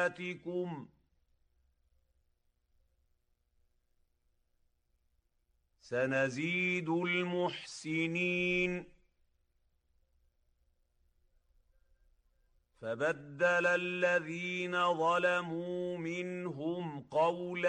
سيئاتكم سنزيد المحسنين فبدل الذين ظلموا منهم قولا